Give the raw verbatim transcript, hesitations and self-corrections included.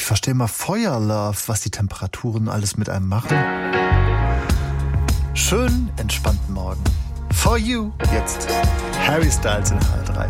verstehe mal Feuerlove, was die Temperaturen alles mit einem machen. Schönen, entspannten Morgen. For you, jetzt Harry Styles in H drei.